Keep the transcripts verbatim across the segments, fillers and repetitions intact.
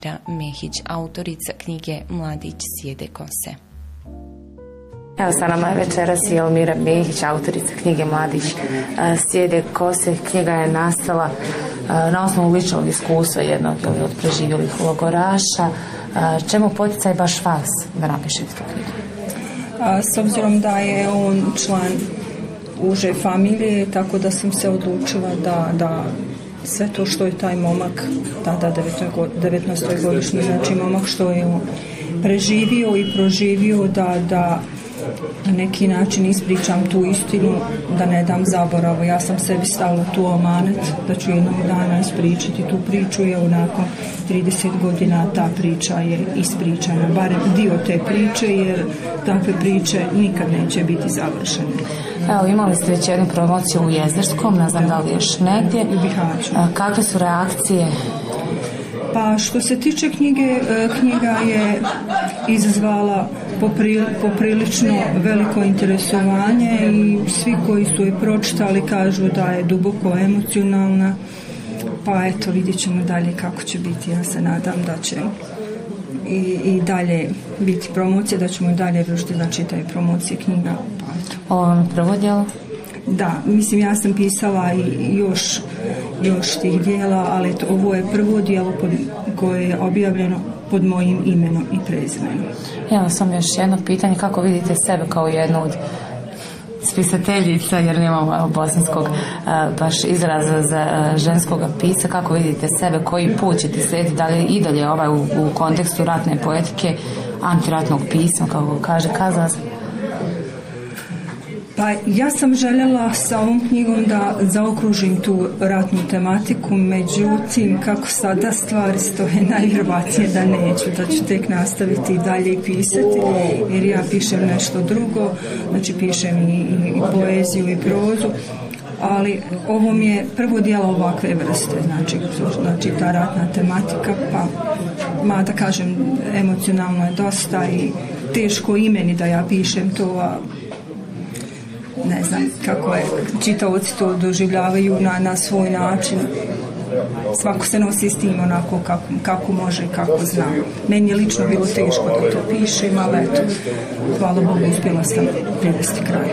Mehić, autorica knjige Mladić sjede kose. Evo sa nama je večeras i Almira Mehić, autorica knjige Mladić sjede kose. Knjiga je nastala na osnovu ličnog iskustva jednog od preživjelih logoraša. Čemu poticaj baš vas da napišete tu knjigu? A, s obzirom da je on član uže familije, tako da sam se odlučila da, da sve to što je taj momak, tada devetnaestogodišnji, znači momak što je on preživio i proživio, da, da na neki način ispričam tu istinu, da ne dam zaboravu. Ja sam sebi stavila tu amanet da ću jednog dana ispričati tu priču, i nakon trideset godina ta priča je ispričana, barem dio te priče, jer takve priče nikad neće biti završene. Evo, imali ste već jednu promociju u Jezderskom, ne znam da li još negdje. U Bihaću. Kakve su reakcije? Pa što se tiče knjige, knjiga je izazvala poprilično veliko interesovanje i svi koji su je pročitali kažu da je duboko emocionalna. Pa eto, vidjet ćemo dalje kako će biti. Ja se nadam da će i, i dalje biti promocije, da ćemo i dalje vršiti, znači taj promocije knjiga. Pa eto. Ovo vam prvo djelo? Da, mislim, ja sam pisala i još, još tih dijela, ali eto, ovo je prvo dijelo pod, koje je objavljeno pod mojim imenom i prezimenom. Evo sam još jedno pitanje, kako vidite sebe kao jednu od spisateljica, jer nemamo bosanskog baš izraza za ženskog pisa, kako vidite sebe, koji put ćete slijediti, da li i dalje ovaj u, u kontekstu ratne poetike, antiratnog pisma, kako kaže Kazas? Pa ja sam željela sa ovom knjigom da zaokružim tu ratnu tematiku, međutim, kako sada stvari stoje, najvjerovatnije da neću, da ću tek nastaviti i dalje pisati, jer ja pišem nešto drugo, znači pišem i, i, i poeziju i prozu, ali ovo mi je prvo djelo ovakve vrste, znači, znači ta ratna tematika, pa ma da kažem, emocionalno je dosta i teško i meni da ja pišem to, a ne znam kako je čitaoci to doživljavaju na, na svoj način. Svako se nosi s tim onako kako, kako može i kako zna. Meni je lično bilo teško da to pišem, ali eto, hvala Bogu, uspjela sam privesti kraj.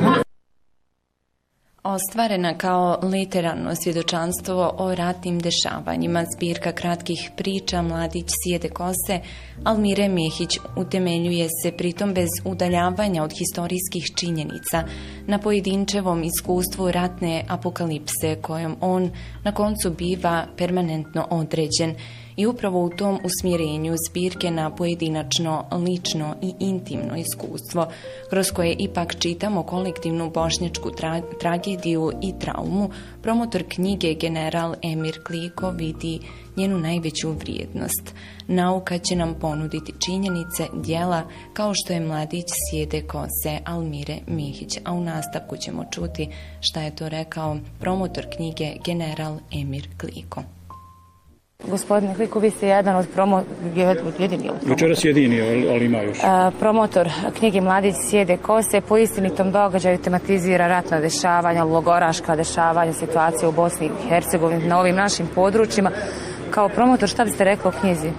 Ostvarena kao literarno svjedočanstvo o ratnim dešavanjima, zbirka kratkih priča Mladić sjede kose Almire Mehić utemeljuje se pritom bez udaljavanja od historijskih činjenica na pojedinčevom iskustvu ratne apokalipse kojom on na koncu biva permanentno određen, i upravo u tom usmjerenju zbirke na pojedinačno, lično i intimno iskustvo, kroz koje ipak čitamo kolektivnu bošnjačku tra- tragediju i traumu, promotor knjige general Emir Kliko vidi njenu najveću vrijednost. Nauka će nam ponuditi činjenice, djela, kao što je Mladić sjede kose Almire Mehić, a u nastavku ćemo čuti šta je to rekao promotor knjige general Emir Kliko. Gospodine Kliko, vi ste jedan od promo... jedini od Večeras jedini, ali ima još. A, promotor knjige Mladić sjede kose po istinitom događaju tematizira ratna dešavanja, logoraška dešavanja, situacija u Bosni i Hercegovini, na ovim našim područjima. Kao promotor, šta biste rekli o knjizi?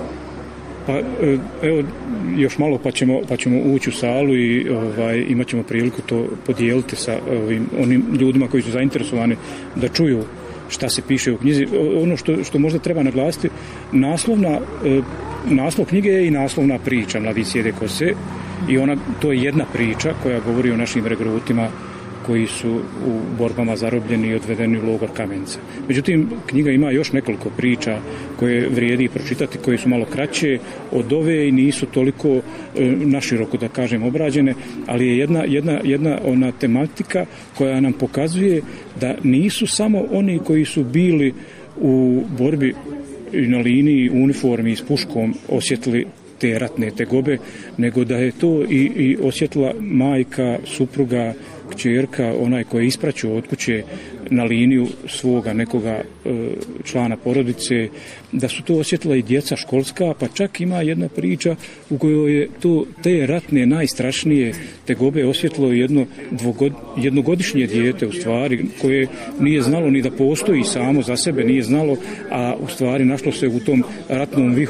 Pa evo, još malo pa ćemo, pa ćemo ući u salu i ovaj, imat ćemo priliku to podijeliti sa ovim, onim ljudima koji su zainteresovani da čuju šta se piše u knjizi. Ono što, što možda treba naglasiti, naslovna, naslov knjige je i naslovna priča Mladić sjede kose, i ona, to je jedna priča koja govori o našim regrutima koji su u borbama zarobljeni i odvedeni u logor Kamenica. Međutim, knjiga ima još nekoliko priča koje vrijedi pročitati, koje su malo kraće od ove i nisu toliko e, naširoko, da kažem, obrađene, ali je jedna, jedna, jedna ona tematika koja nam pokazuje da nisu samo oni koji su bili u borbi na liniji u uniformi s puškom osjetili te ratne tegobe, nego da je to i, i osjetila majka, supruga, kćerka, onaj koji je ispraćao od kuće na liniju svoga nekoga e, člana porodice, da su to osjetila i djeca školska, pa čak ima jedna priča u kojoj je to, te ratne najstrašnije tegobe osjetilo jedno dvogod, jednogodišnje dijete, u stvari, koje nije znalo ni da postoji samo za sebe, nije znalo, a u stvari našlo se u tom ratnom vihoru